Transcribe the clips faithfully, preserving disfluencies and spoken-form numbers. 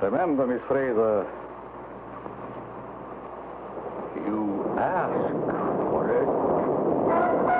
Remember, Miss Fraser, you asked for it.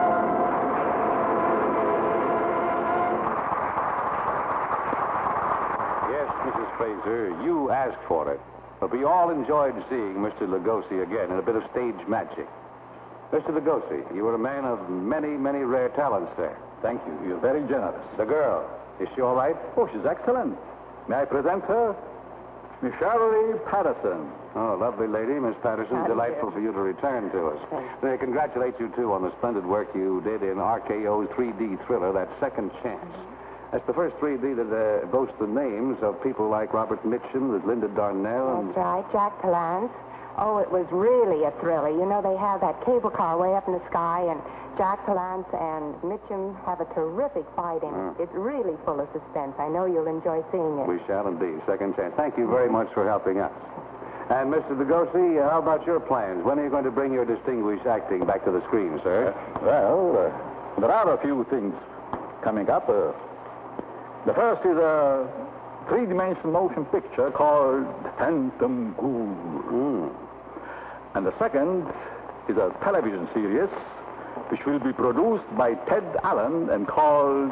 Yes, Missus Fraser, you asked for it. But we all enjoyed seeing Mister Lugosi again in a bit of stage magic. Mister Lugosi, you were a man of many, many rare talents there. Thank you. You're very generous. The girl, is she all right? Oh, she's excellent. May I present her? Miss Shirley Patterson. Oh, lovely lady, Miss Patterson. Thank Delightful you. for you to return to us. Thank May I congratulate you, too, on the splendid work you did in R K O's three D thriller, That Second Chance. That's the first three D that uh, boasts the names of people like Robert Mitchum, there's Linda Darnell, and... That's right, Jack Palance. Oh, it was really a thriller. You know, they have that cable car way up in the sky, and Jack Palance and Mitchum have a terrific fight in it. It's really full of suspense. I know you'll enjoy seeing it. We shall indeed. Second Chance. Thank you very much for helping us. And Mister Lugosi, how about your plans? When are you going to bring your distinguished acting back to the screen, sir? Well, uh, there are a few things coming up. Uh, the first is a three-dimensional motion picture called Phantom Ghoul. Mm. And the second is a television series which will be produced by Ted Allen and called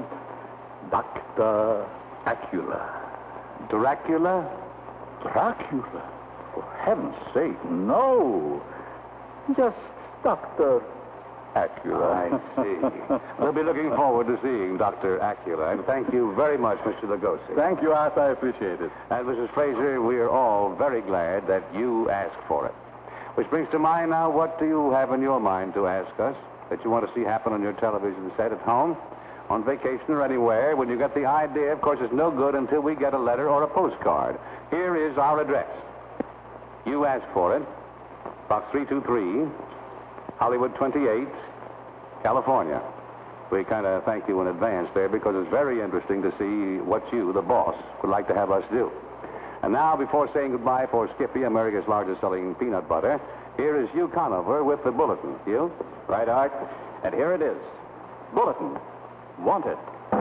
Doctor Acula. Dracula? Dracula? For heaven's sake, no. Just Doctor Acula. I see. We'll be looking forward to seeing Doctor Acula. And thank you very much, Mister Lugosi. Thank you, Art. I appreciate it. And Missus Fraser, we are all very glad that you asked for it. Which brings to mind now, what do you have in your mind to ask us that you want to see happen on your television set at home, on vacation, or anywhere? When you get the idea, of course, it's no good until we get a letter or a postcard. Here is our address. You asked for it. Box three two three, Hollywood twenty-eight, California. We kind of thank you in advance there because it's very interesting to see what you, the boss, would like to have us do. And now, before saying goodbye for Skippy, America's largest selling peanut butter, here is Hugh Conover with the bulletin. Hugh? Right, Art? And here it is. Bulletin. Wanted.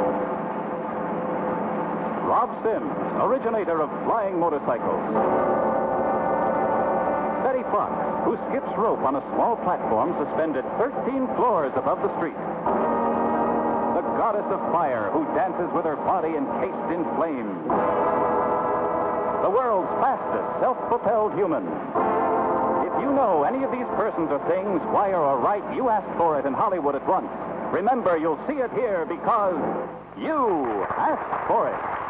Rob Sims, originator of flying motorcycles. Betty Fox, who skips rope on a small platform suspended thirteen floors above the street. The goddess of fire, who dances with her body encased in flames. The world's fastest self-propelled human. If you know any of these persons or things, wire or write, you asked for it in Hollywood at once. Remember, you'll see it here because you asked for it.